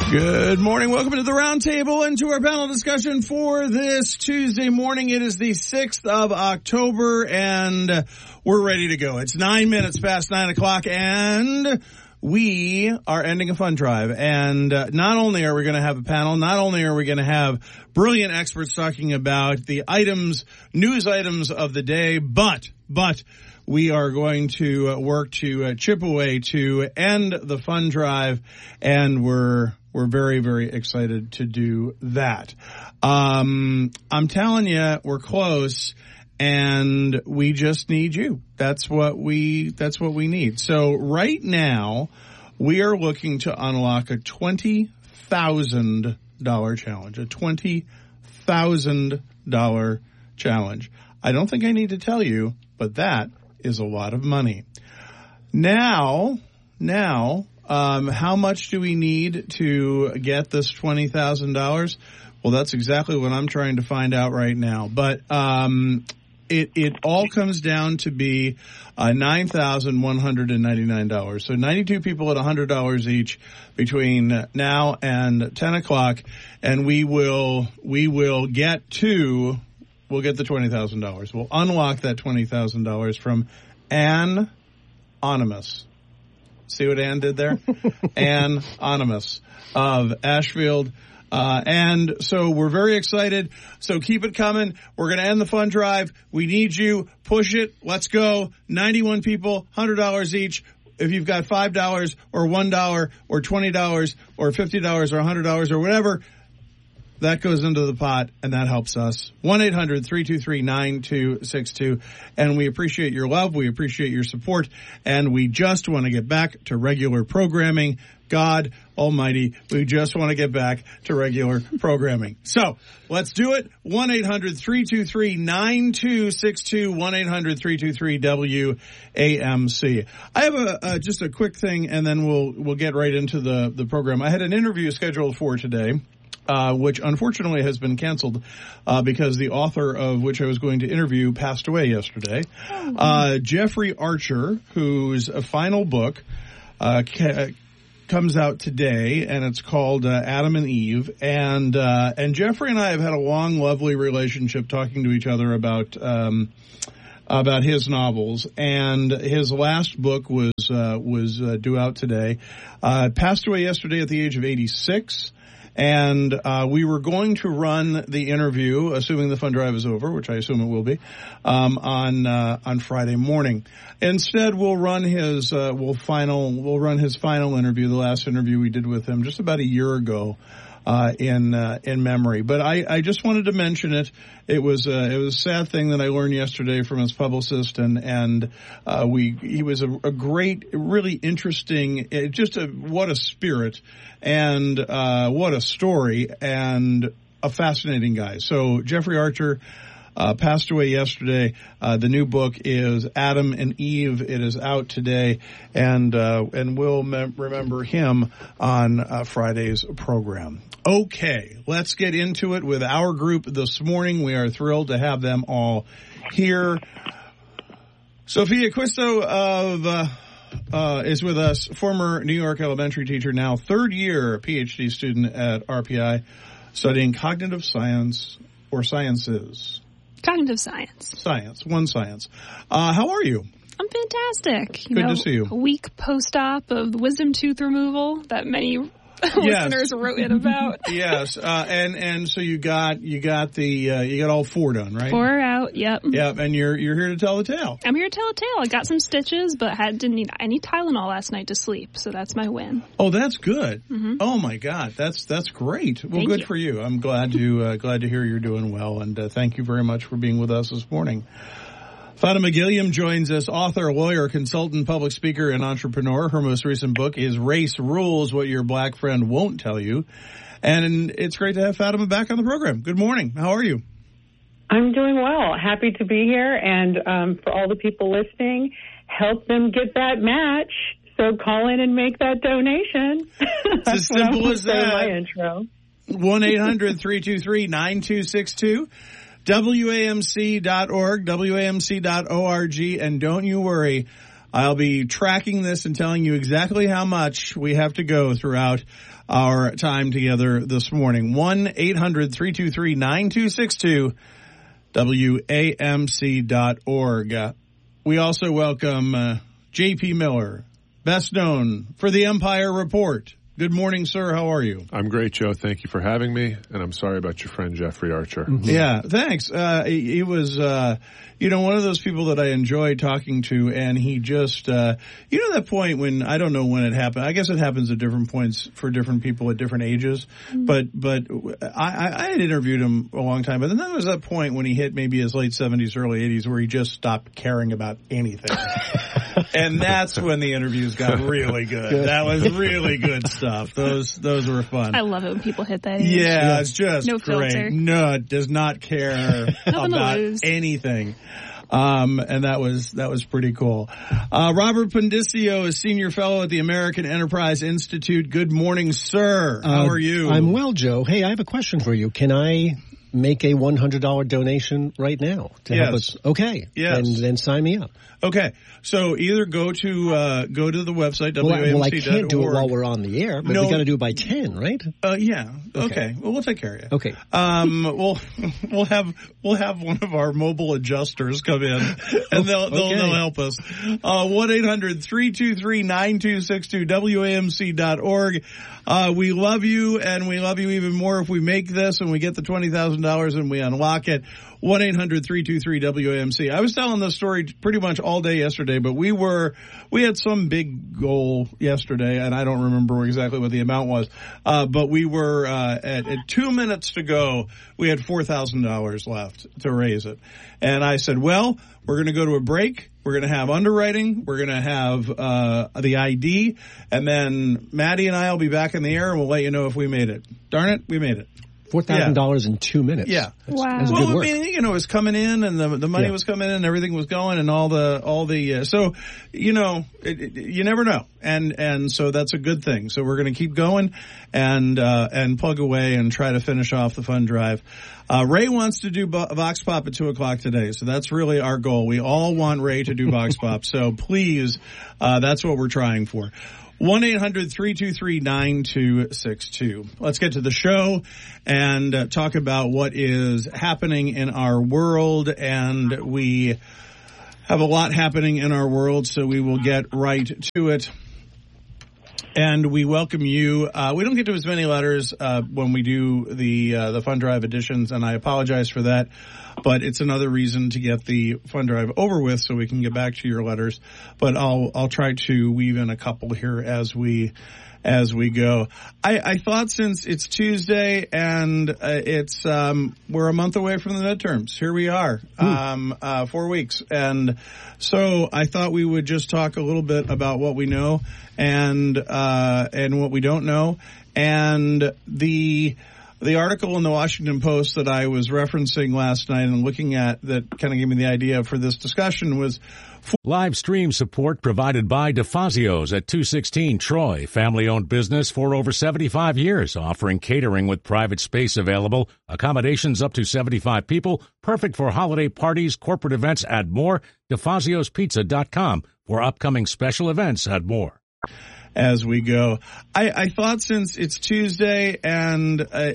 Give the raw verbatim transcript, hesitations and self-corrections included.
Good morning. Welcome to the Roundtable and to our panel discussion for this Tuesday morning. It is the sixth of October, and we're ready to go. It's nine minutes past nine o'clock, and we are ending a fund drive. And uh, not only are we going to have a panel, not only are we going to have brilliant experts talking about the items, news items of the day, but, but, we are going to uh, work to uh, chip away to end the fund drive, and we're we're very, very excited to do that. Um, I'm telling you, we're close, and we just need you. That's what we that's what we need. So right now, we are looking to unlock a twenty thousand dollars challenge, a twenty thousand dollars challenge. I don't think I need to tell you, but that is a lot of money. Now, now, um, how much do we need to get this twenty thousand dollars? Well, that's exactly what I'm trying to find out right now. But um, it it all comes down to be uh, nine thousand one hundred ninety-nine dollars. So ninety-two people at one hundred dollars each between now and ten o'clock, and we will we will get to. We'll get the twenty thousand dollars. We'll unlock that twenty thousand dollars from Ann Onimus. See what Ann did there? Ann Onimus of Ashfield. Uh, and so we're very excited. So keep it coming. We're going to end the fund drive. We need you. Push it. Let's go. ninety-one people, one hundred dollars each. If you've got five dollars or one dollar or twenty dollars or fifty dollars or one hundred dollars or whatever, that goes into the pot, and that helps us. one eight hundred three two three nine two six two. And we appreciate your love. We appreciate your support. And we just want to get back to regular programming. God almighty, we just want to get back to regular programming. So let's do it. one eight hundred three two three nine two six two. one eight hundred three two three W A M C. I have a, uh, just a quick thing, and then we'll, we'll get right into the, the program. I had an interview scheduled for today. Uh, which unfortunately has been canceled uh, because the author of which I was going to interview passed away yesterday. Oh. Uh, Jeffrey Archer, whose final book uh, ca- comes out today, and it's called uh, Adam and Eve. And uh, and Jeffrey and I have had a long, lovely relationship talking to each other about um, about his novels. And his last book was uh, was uh, due out today. Uh, passed away yesterday at the age of eighty-six. And uh we were going to run the interview, assuming the fund drive is over, which I assume it will be, um on uh on Friday morning. Instead, we'll run his uh we'll final we'll run his final interview, the last interview we did with him just about a year ago, uh in uh, in memory. But I I just wanted to mention it. It was uh, it was a sad thing that I learned yesterday from his publicist, and and uh we he was a, a great, really interesting, uh, just a what a spirit. And uh what a story, and a fascinating guy. So Jeffrey Archer uh passed away yesterday. Uh the new book is Adam and Eve. It is out today, and uh and we'll mem- remember him on uh, Friday's program. Okay, let's get into it with our group this morning. We are thrilled to have them all here. Sophia Quisto of uh Uh, is with us, former New York elementary teacher, now third year P H D student at R P I, studying cognitive science or sciences. Cognitive science. Science, one science. Uh, how are you? I'm fantastic. You Good know, to see you. A week post-op of wisdom tooth removal that many Yes. listeners wrote in about. Yes, uh, and and so you got you got the uh, you got all four done, right? Four out. Yep. Yep, and you're you're here to tell the tale. I'm here to tell a tale. I got some stitches, but had didn't need any Tylenol last night to sleep, so that's my win. Oh, that's good. Mm-hmm. Oh my God, that's that's great. Well, Thank good you. for you. I'm glad to uh, glad to hear you're doing well, and uh, thank you very much for being with us this morning. Fatima Gilliam joins us, author, lawyer, consultant, public speaker, and entrepreneur. Her most recent book is Race Rules, What Your Black Friend Won't Tell You. And it's great to have Fatima back on the program. Good morning. How are you? I'm doing well. Happy to be here. And um, for all the people listening, help them get that match. So call in and make that donation. It's as simple as that. My intro. one eight hundred three two three nine two six two. W A M C dot org, W A M C dot org, and don't you worry, I'll be tracking this and telling you exactly how much we have to go throughout our time together this morning. one eight hundred three two three nine two six two, W A M C dot org. Uh, we also welcome uh, J P Miller, best known for the Empire Report. Good morning, sir. How are you? I'm great, Joe. Thank you for having me, and I'm sorry about your friend Jeffrey Archer. Mm-hmm. Yeah, thanks. Uh, he, he was, uh, you know, one of those people that I enjoy talking to, and he just, uh, you know, that point when, I don't know when it happened. I guess it happens at different points for different people at different ages, mm-hmm. but, but I, I had interviewed him a long time, but then there was that point when he hit maybe his late seventies, early eighties, where he just stopped caring about anything. And that's when the interviews got really good. That was really good stuff. Those those were fun. I love it when people hit that age. Yeah, yeah. It's just no great. Filter. No, it does not care about anything. Um, and that was that was pretty cool. Uh, Robert Pundicio is senior fellow at the American Enterprise Institute. Good morning, sir. How uh, are you? I'm well, Joe. Hey, I have a question for you. Can I make a one hundred dollars donation right now to yes. help us? Okay. Yes. And then sign me up. Okay, so either go to uh, go to the website W A M C dot org. Well, I, well, I can't do it while we're on the air, but no. we got to do it by ten, right? Uh, yeah. Okay. okay. Well, we'll take care of you. Okay. Um, we'll we'll have we'll have one of our mobile adjusters come in, and they'll they'll, okay. they'll help us. Uh, one eight hundred three two three nine two six two W A M C dot org. Uh, we love you, and we love you even more if we make this and we get the twenty thousand dollars and we unlock it. one eight hundred three two three W A M C. I was telling this story pretty much all day yesterday, but we were, we had some big goal yesterday, and I don't remember exactly what the amount was, uh, but we were, uh, at, at two minutes to go, we had four thousand dollars left to raise it. And I said, well, we're going to go to a break. We're going to have underwriting. We're going to have uh the I D. And then Maddie and I will be back in the air, and we'll let you know if we made it. Darn it, we made it. four thousand dollars yeah. in two minutes. Yeah. That's, wow. that's well, good work. I mean, you know, it was coming in, and the the money yeah. was coming in, and everything was going, and all the all the uh, so you know, it, it, you never know, and and so that's a good thing. So we're going to keep going, and uh, and plug away and try to finish off the fund drive. Uh, Ray wants to do Bo- Vox Pop at two o'clock today, so that's really our goal. We all want Ray to do Vox Pop, so please, uh, that's what we're trying for. one eight hundred three two three nine two six two. Let's get to the show and uh, talk about what is happening in our world. And we have a lot happening in our world, so we will get right to it. And we welcome you. Uh, we don't get to as many letters uh, when we do the uh, the Fund Drive editions, and I apologize for that. But it's another reason to get the Fund Drive over with so we can get back to your letters. But I'll I'll try to weave in a couple here as we as we go. I, I thought since it's Tuesday and uh, it's um, we're a month away from the midterms. Here we are, um, uh, four weeks, and so I thought we would just talk a little bit about what we know and uh, and what we don't know, and the. The article in the Washington Post that I was referencing last night and looking at that kind of gave me the idea for this discussion was... Live stream support provided by DeFazio's at two sixteen Troy, family-owned business for over seventy-five years, offering catering with private space available, accommodations up to seventy-five people, perfect for holiday parties, corporate events, and more. DeFazios Pizza dot com for upcoming special events and more. As we go, I, I thought since it's Tuesday and uh,